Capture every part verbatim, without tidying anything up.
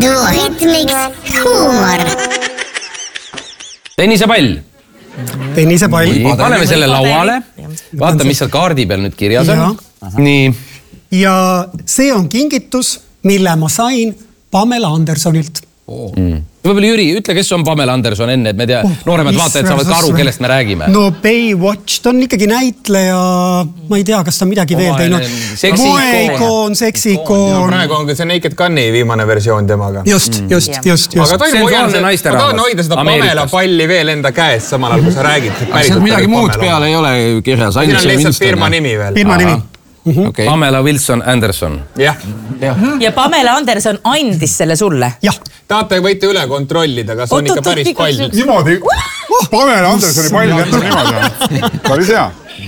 Duohitmiks huumor. Tennisepall. Tennisepall. Paneme selle lauale. Vaata, mis seal kaardi peal nüüd kirjas on. Nii. Ja see on kingitus, mille ma sain Pamela Andersonilt. Oh. Mm. Võib-olla Jüri, ütle, kes on Pamela Anderson enne, et me tea, oh, nooremad vaatajad saavad ka aru, kellest me räägime. No Baywatch, ta on ikkagi näitleja, ma ei tea, kas ta midagi veel teinud. Moeikoon, seksikoon. Praegu on see Naked Gunni viimane versioon temaga. Just, just, just, just. Aga ma tahan hoida seda Pamela palli veel enda käes samal ajal, kui sa räägid. Seal midagi muud peale ei ole kirjas. Siin on lihtsalt firma nimi veel. Firma nimi. Okay. Pamela Wilson Anderson. Ja. Ja. ja Pamela Anderson andis selle sulle. Jah. Tahate võite üle kontrollida, kas on ikka päris palju. Niimoodi. Pamela Andersoni pall lendab niimoodi. Päris hea.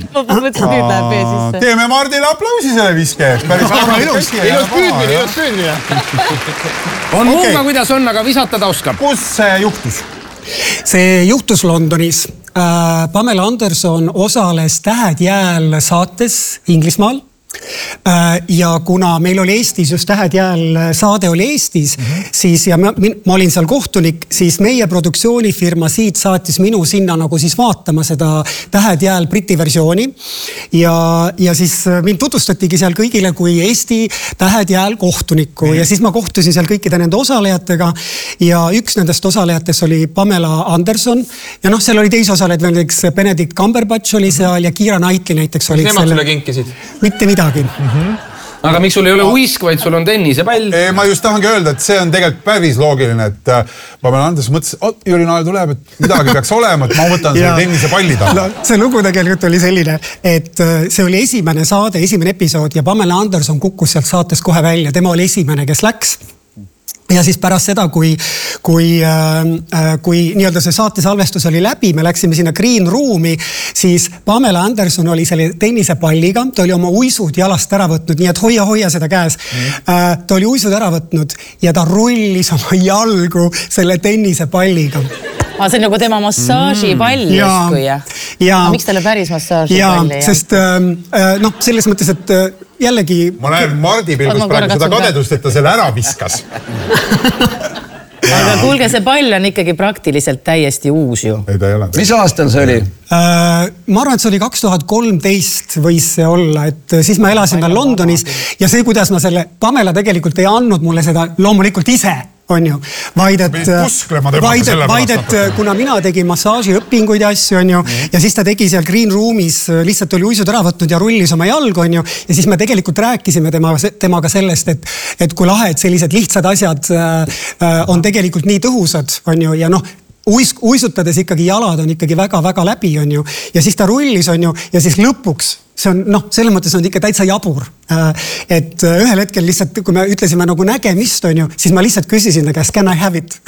Teeme Mardile aplausi selle viske. Päris väga ilus. Ilus püüdmine, ilus püüdmine. On muuga, kuidas on, aga visatada oskab. Kus see juhtus? See juhtus Londonis. Pamela Anderson osales Tähed jääl saates Inglismaal. Ja kuna meil oli Eestis, just Tähed jääl saade oli Eestis, mm-hmm. siis ja ma, ma olin seal kohtunik, siis meie produktsioonifirma siit saatis minu sinna nagu siis vaatama seda Tähed jääl Briti versiooni. Ja, ja siis mind tutvustatigi seal kõigile kui Eesti Tähed jääl kohtunikku mm-hmm. ja siis ma kohtusin seal kõikide nende osalejatega ja üks nendest osalejatest oli Pamela Anderson ja noh, seal oli teisi osalejad veel näiteks Benedict Cumberbatch oli seal ja Keira Knightley näiteks oli. Nemad sulle kinkisid? Mitte midagi. Mm-hmm. Aga miks sul ei ole uisk, vaid sul on tennisepall? Ma just tahangi öelda, et see on tegelikult päris loogiline, et Pamela Anderson mõtles, et Jüri Nael tuleb, et midagi peaks olema, et ma võtan selle tennisepalli taha. No, see lugu tegelikult oli selline, et see oli esimene saade, esimene episood ja Pamela Anderson kukkus sealt saates kohe välja. Tema oli esimene, kes läks. Ja siis pärast seda, kui, kui, äh, kui nii-öelda see saate salvestus oli läbi, me läksime sinna green room'i, siis Pamela Anderson oli selle tennisepalliga, ta oli oma uisud jalast ära võtnud, nii et hoia, hoia seda käes. Mm. Äh, ta oli uisud ära võtnud ja ta rullis oma jalgu selle tennisepalliga. Ah, see on nagu tema massaažipall mm. justkui, jah? Ja. Miks talle päris massaažipalli? Ja, sest äh, noh, selles mõttes, et jällegi... Ma näen Mardi pilgust praegu seda kadedust, et ta selle ära viskas. Aga kuulge, see pall on ikkagi praktiliselt täiesti uus ju. Ei, ta ei ole. Mis aastal see oli? Äh, ma arvan, et see oli kaks tuhat kolmteist võis see olla, et siis ma elasin veel Londonis ja see, kuidas ma selle... Pamela tegelikult ei andnud mulle seda loomulikult ise. On ju, vaid et, vaid, et, vaid et kuna mina tegin massaaži õpinguid ja asju, on ju, mm. ja siis ta tegi seal green room'is, lihtsalt oli uisud ära võtnud ja rullis oma jalgu, on ju, ja siis me tegelikult rääkisime tema, temaga sellest, et, et kui lahe, et sellised lihtsad asjad äh, on tegelikult nii tõhusad, on ju, ja noh, Uis, uisutades ikkagi jalad on ikkagi väga-väga läbi, on ju, ja siis ta rullis, on ju, ja siis lõpuks see on, noh, selles mõttes on ikka täitsa jabur. Et ühel hetkel lihtsalt, kui me ütlesime nagu nägemist, on ju, siis ma lihtsalt küsisin ta käest, can I have it?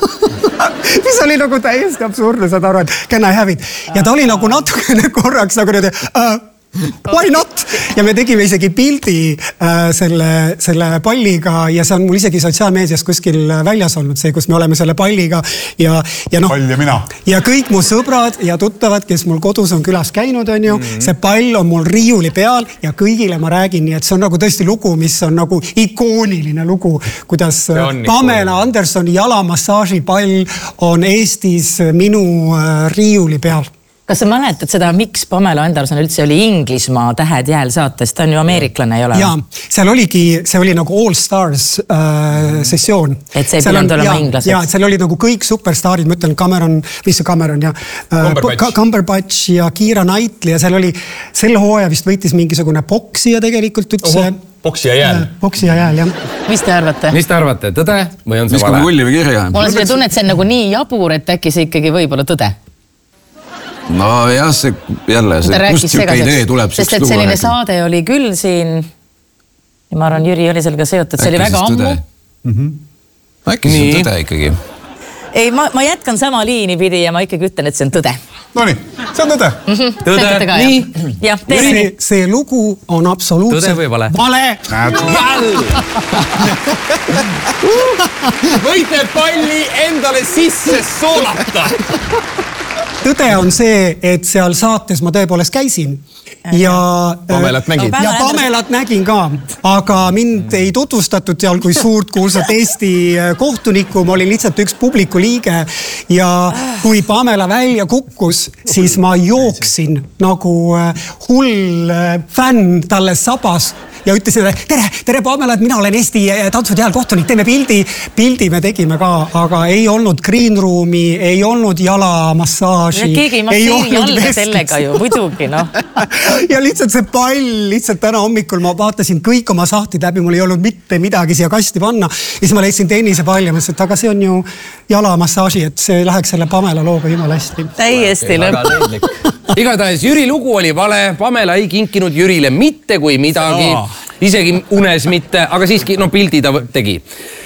Mis oli nagu täiesti absurdne, saad aru, et can I have it? Ja ta oli nagu natukene korraks nagu nüüd, uh, why not? Ja me tegime isegi pildi äh, selle, selle palliga ja see on mul isegi sotsiaalmeedias kuskil väljas olnud see, kus me oleme selle palliga ja, ja noh, pall ja mina. Ja kõik mu sõbrad ja tuttavad, kes mul kodus on külas käinud, on ju, mm-hmm. see pall on mul riiuli peal ja kõigile ma räägin, nii et see on nagu tõesti lugu, mis on nagu ikooniline lugu, kuidas Pamela Andersoni jalamassaažipall on Eestis minu äh, riiuli peal. Kas sa mäletad seda, miks Pamela Anderson üldse oli Inglismaa Tähed jääl saates? Ta on ju ameeriklane, ei ole? Jaa, seal oligi, see oli nagu All Stars äh, sessioon. Et see ei pidanud olema inglased? Jaa, seal oli nagu kõik superstaarid, ma ütlen Cameron, mis see Cameron ja äh, Cumberbatch. Cumberbatch ja Keira Knightley ja seal oli, selle hooaja vist võitis mingisugune poksija tegelikult üldse. Poksija jääl. Poksija jääl, jah. Mis te arvate? Mis te arvate? Tõde või on see vale? Mis kui kulli või kirja? Mul on selle tunne, et see on nagu nii jabur, et äkki see ikkagi võib olla tõde. No jah, see jälle, see, kust siuke idee tuleb. Sest et selline saade oli küll siin, ja ma arvan, Jüri oli sellega seotud, see oli väga ammu. Äkki see on tõde ikkagi? Ei, ma, ma jätkan sama liini pidi ja ma ikkagi ütlen, et see on tõde. No nii, see on tõde. Tõde, nii. Ja, see, see lugu on absoluutselt... Tõde või vale? Vale! Võite palli endale sisse soolata! tõde on see, et seal saates ma tõepoolest käisin. Ja Pamelat nägid. Ja Pamelat nägin ka, aga mind ei tutvustatud seal kui suurt kuulsat Eesti kohtunikku, ma olin lihtsalt üks publiku liige ja kui Pamela välja kukkus, siis ma jooksin nagu hull fänn talle sabas ja ütlesin, et tere, tere Pamela, et mina olen Eesti tantsuteal kohtunik, teeme pildi. Pildi me tegime ka, aga ei olnud green room'i, ei olnud jalamassaaži. Keegi ei masseeri alla sellega ju, muidugi, noh. Ja lihtsalt see pall, lihtsalt täna hommikul ma vaatasin kõik oma sahtid läbi, mul ei olnud mitte midagi siia kasti panna. Ja siis ma leidsin tennisepall ja mõtlesin, et aga see on ju jalamassaaži, et see läheks selle Pamela looga jumala hästi. Täiesti lõpp. Igatahes Jüri lugu oli vale, Pamela ei kinkinud Jürile mitte kui midagi, isegi unes mitte, aga siiski no pildi ta tegi.